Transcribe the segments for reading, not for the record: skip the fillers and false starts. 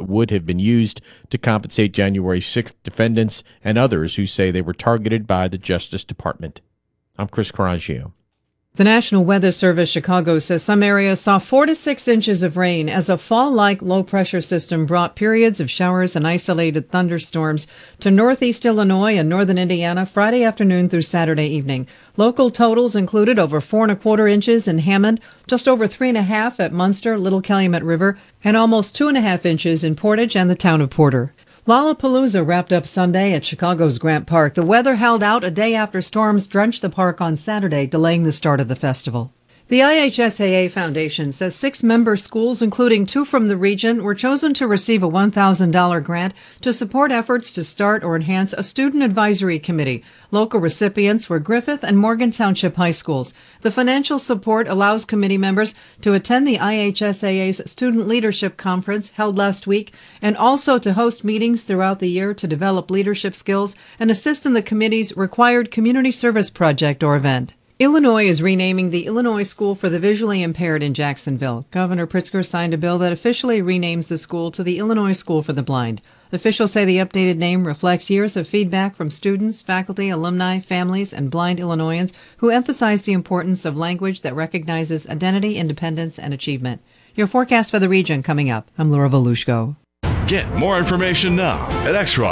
would have been used to compensate January 6th defendants and others who say they were targeted by the Justice Department. I'm Chris Carangio. The National Weather Service Chicago says some areas saw 4 to 6 inches of rain as a fall-like low-pressure system brought periods of showers and isolated thunderstorms to northeast Illinois and northern Indiana Friday afternoon through Saturday evening. Local totals included over 4¼ inches in Hammond, just over 3½ at Munster, Little Calumet River, and almost 2½ inches in Portage and the town of Porter. Lollapalooza wrapped up Sunday at Chicago's Grant Park. The weather held out a day after storms drenched the park on Saturday, delaying the start of the festival. The IHSAA Foundation says 6 member schools, including 2 from the region, were chosen to receive a $1,000 grant to support efforts to start or enhance a student advisory committee. Local recipients were Griffith and Morgan Township High Schools. The financial support allows committee members to attend the IHSAA's Student Leadership Conference held last week and also to host meetings throughout the year to develop leadership skills and assist in the committee's required community service project or event. Illinois is renaming the Illinois School for the Visually Impaired in Jacksonville. Governor Pritzker signed a bill that officially renames the school to the Illinois School for the Blind. Officials say the updated name reflects years of feedback from students, faculty, alumni, families, and blind Illinoisans who emphasize the importance of language that recognizes identity, independence, and achievement. Your forecast for the region coming up. I'm Laura Volushko. Get more information now at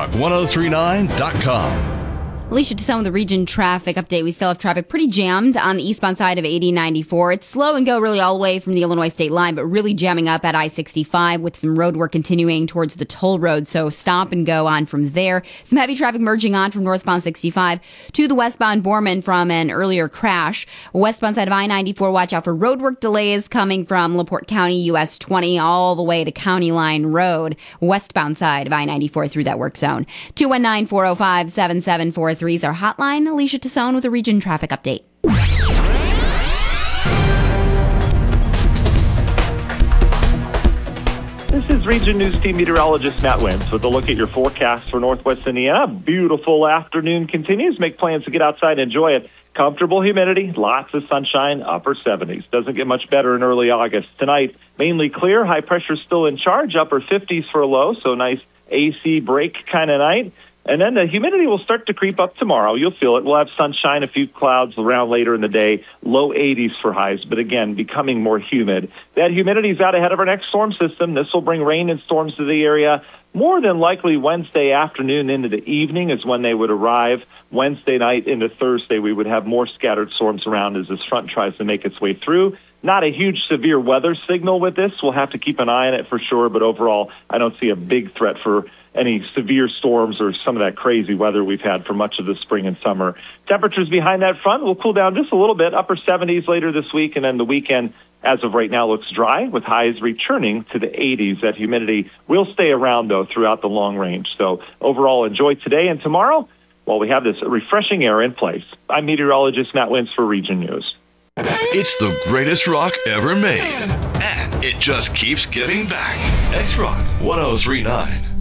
xrock1039.com. Alicia, to some of the region traffic update, we still have traffic pretty jammed on the eastbound side of 8094. It's slow and go really all the way from the Illinois state line, but really jamming up at I-65 with some road work continuing towards the toll road. So stop and go on from there. Some heavy traffic merging on from northbound 65 to the westbound Borman from an earlier crash. Westbound side of I-94, watch out for road work delays coming from LaPorte County, US 20, all the way to County Line Road. Westbound side of I-94 through that work zone. 219-405-7743 is our hotline. Alicia Tassone with a region traffic update. This is Region News Team meteorologist Matt Wentz with a look at your forecast for Northwest Indiana. Beautiful afternoon continues. Make plans to get outside and enjoy it. Comfortable humidity, lots of sunshine, upper 70s. Doesn't get much better in early August. Tonight, mainly clear. High pressure still in charge. Upper 50s for a low, so nice AC break kind of night. And then the humidity will start to creep up tomorrow. You'll feel it. We'll have sunshine, a few clouds around later in the day, low 80s for highs, but again, becoming more humid. That humidity is out ahead of our next storm system. This will bring rain and storms to the area. More than likely Wednesday afternoon into the evening is when they would arrive. Wednesday night into Thursday, we would have more scattered storms around as this front tries to make its way through. Not a huge severe weather signal with this. We'll have to keep an eye on it for sure, but overall, I don't see a big threat for any severe storms or some of that crazy weather we've had for much of the spring and summer. Temperatures behind that front will cool down just a little bit, upper 70s later this week, and then the weekend, as of right now, looks dry with highs returning to the 80s. That humidity will stay around, though, throughout the long range. So overall, enjoy today and tomorrow while we have this refreshing air in place. I'm meteorologist Matt Wentz for Region News. It's the greatest rock ever made, and it just keeps giving back. X Rock 1039.